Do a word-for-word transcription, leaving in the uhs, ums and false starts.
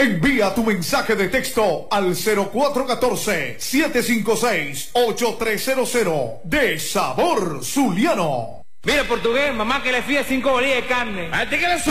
Envía tu mensaje de texto al cero cuatro uno cuatro, siete cinco seis, ocho tres cero cero de Sabor Zuliano. Mira, portugués, mamá que le fíe cinco bolillas de carne. ¿A ti que le